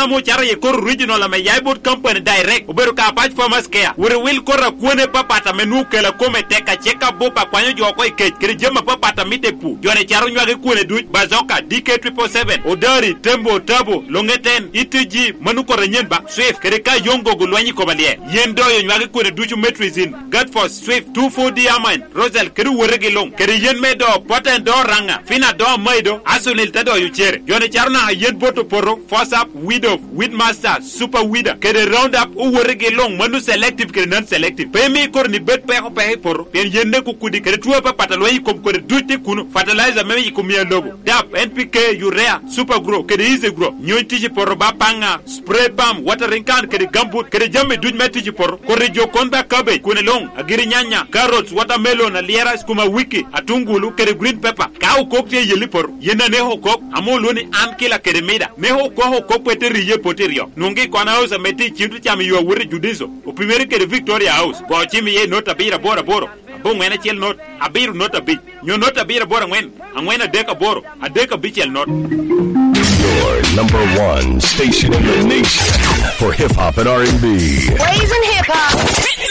kana mo chara ye kor regional la me yaibot company direct ubero ka patch farmers care wure will kora kuone papata menu kela kome teka cheka bopa kwanyo joko ikech kere jema papata mitepu jone charo nywage kuone duch bazoka DK777 odari tembo tabo longeten itg manu kora nyenba swift kere ka yongo gulwanyi kobalie yendo yo nywage kuone duchu metrizin Godforce swift 24D amine rosel kere wurege long kere yen medo poten do ranga fina do maido asunil tado yuchere jone charo na yen boto poro force up widow Weedmaster super weeder kere round up uwurege long manu selective kere non selective pemi kor ni bet pe poro pen yende ku kudi kere tuwa pa patalwa kom kore duti kuno fertilizer meme yikumia lobo DAP NPK urea super grow kere easy grow nyonti poro ba panga spray palm watering can kere gambut kere jamme duj meti poro kore jokonda cabbage kune long agiri nyanya carrots watermelon aliera skuma wiki atungulu kere green pepper ka kokte yeli poro yena ne hokok amoloni an kila kere meda ne hokok peteri ye poterio nungi kona house meti chintu chami yo wuri judizo upimeri kere Victoria House go chimi ye nota bira bora boro bo ngene chel not abiru nota bi nyo nota bira bora ngwen angwena deka boro adeka bichel not. Your #1 station in the nation for hip hop and R&B. Blazing hip hop.